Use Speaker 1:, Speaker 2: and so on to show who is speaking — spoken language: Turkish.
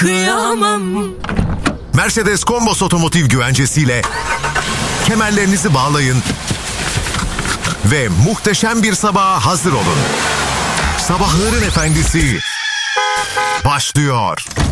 Speaker 1: Kıyamam.
Speaker 2: Mercedes Combos otomotiv güvencesiyle kemerlerinizi bağlayın ve muhteşem bir sabaha hazır olun. Sabahların efendisi başlıyor.